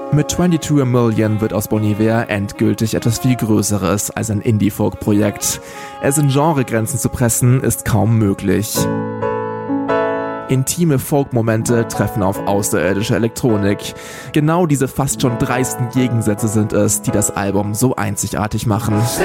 Mit 22 A Million wird aus Bon Iver endgültig etwas viel Größeres als ein Indie-Folk-Projekt. Es in Genregrenzen zu pressen, ist kaum möglich. Intime Folk-Momente treffen auf außerirdische Elektronik. Genau diese fast schon dreisten Gegensätze sind es, die das Album so einzigartig machen.